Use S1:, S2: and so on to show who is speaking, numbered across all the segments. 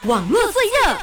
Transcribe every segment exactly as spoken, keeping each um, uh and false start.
S1: 网络最热。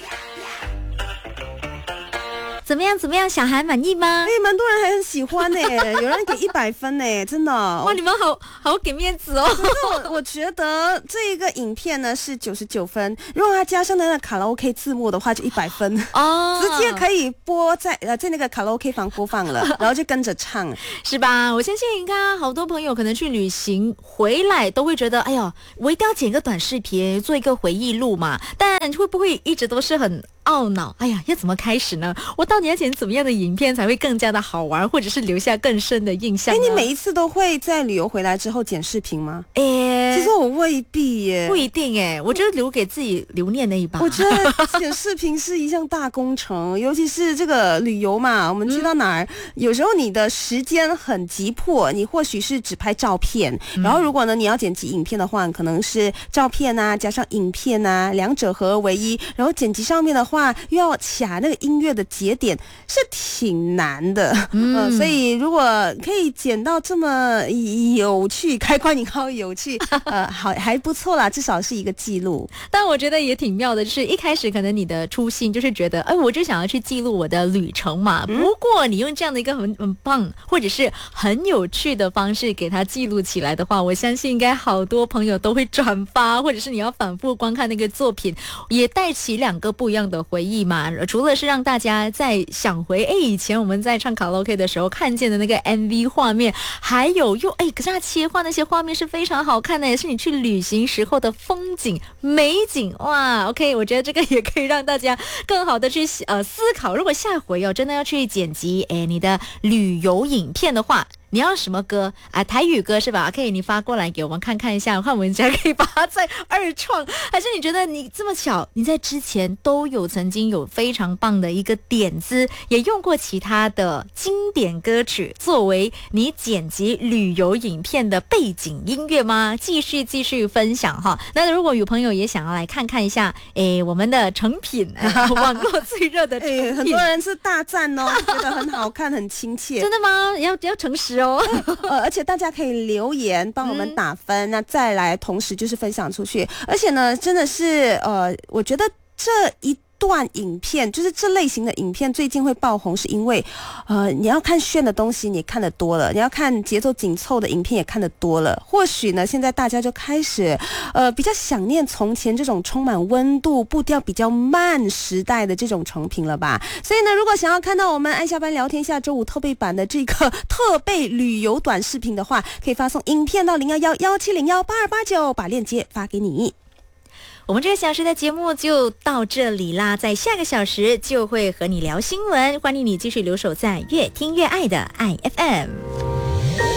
S1: 怎么样？怎么样？小孩满意吗？
S2: 哎，蛮多人还很喜欢呢，有人给一百分呢，真的。
S1: 哇，你们好好给面子哦。
S2: 可是我我觉得这个影片呢是九十九分，如果它加上那个卡拉 OK 字幕的话，就一百分哦，直接可以播在呃在那个卡拉 OK 房播放了，然后就跟着唱，
S1: 是吧？我相信你看，好多朋友可能去旅行回来都会觉得，哎呦，我一定要剪个短视频，做一个回忆录嘛。但会不会一直都是很懊恼？哎呀，要怎么开始呢？我到底要剪怎么样的影片才会更加的好玩，或者是留下更深的印象呢？
S2: 哎，你每一次都会在旅游回来之后剪视频吗？
S1: 哎，
S2: 其实我未必耶，
S1: 不一定哎，我就留给自己留念那一把。
S2: 我觉得剪视频是一项大工程，尤其是这个旅游嘛，我们去到哪儿，嗯、有时候你的时间很急迫，你或许是只拍照片，嗯、然后如果呢你要剪辑影片的话，可能是照片啊加上影片啊，两者合而为一，然后剪辑上面的话又要卡那个音乐的节点，是挺难的。嗯、呃，所以如果可以剪到这么有趣，开关引号有趣，呃，好还不错啦，至少是一个记录。
S1: 但我觉得也挺妙的，就是一开始可能你的初心就是觉得，哎，我就想要去记录我的旅程嘛。嗯、不过你用这样的一个很很棒或者是很有趣的方式给它记录起来的话，我相信应该好多朋友都会转发，或者是你要反复观看那个作品，也带起两个不一样的回忆嘛。除了是让大家在想回，哎，以前我们在唱卡拉 OK 的时候看见的那个 M V 画面，还有用哎，可是它切换那些画面是非常好看的，也是你去旅行时候的风景美景哇。OK， 我觉得这个也可以让大家更好的去呃思考，如果下回哦真的要去剪辑哎你的旅游影片的话，你要什么歌啊？台语歌是吧？可以，你发过来给我们看看一下，看我们家可以把它再二创，还是你觉得你这么巧，你在之前都有曾经有非常棒的一个点子，也用过其他的经典歌曲作为你剪辑旅游影片的背景音乐吗？继续继续分享哈。那如果有朋友也想要来看看一下，诶，我们的成品，网络最热的成品，
S2: 很多人是大赞哦，觉得很好看，很亲切。
S1: 真的吗？要要诚实。
S2: 呃，而且大家可以留言帮我们打分，嗯、那再来同时就是分享出去。而且呢，真的是呃，我觉得这一段影片就是这类型的影片最近会爆红，是因为呃，你要看炫的东西你看得多了，你要看节奏紧凑的影片也看得多了，或许呢现在大家就开始呃比较想念从前这种充满温度步调比较慢时代的这种成品了吧。所以呢，如果想要看到我们爱下班聊天下周五特备版的这个特备旅游短视频的话，可以发送影片到零一一一七零一八二八九，把链接发给你。
S1: 我们这个小时的节目就到这里啦，在下个小时就会和你聊新闻，欢迎你继续留守在越听越爱的爱 F M。